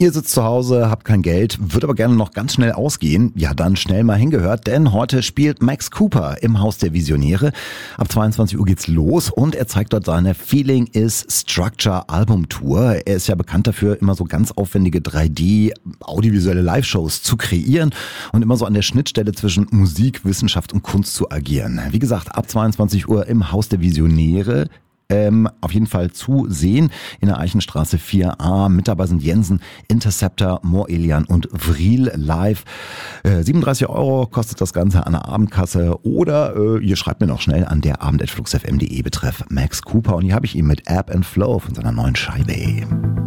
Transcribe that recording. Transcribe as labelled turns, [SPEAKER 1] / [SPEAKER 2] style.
[SPEAKER 1] Ihr sitzt zu Hause, habt kein Geld, würdet aber gerne noch ganz schnell ausgehen. Ja, dann schnell mal hingehört, denn heute spielt Max Cooper im Haus der Visionäre. Ab 22 Uhr geht's los und er zeigt dort seine Feeling is Structure Album Tour. Er ist ja bekannt dafür, immer so ganz aufwendige 3D audiovisuelle Live-Shows zu kreieren und immer so an der Schnittstelle zwischen Musik, Wissenschaft und Kunst zu agieren. Wie gesagt, ab 22 Uhr im Haus der Visionäre. Auf jeden Fall zu sehen in der Eichenstraße 4a. Mit dabei sind Jensen, Interceptor, Morelian und Vril live. 37 € kostet das Ganze an der Abendkasse oder ihr schreibt mir noch schnell an derabend@fluxfm.de betreff Max Cooper und hier habe ich ihn mit Ebb and Flow von seiner neuen Scheibe.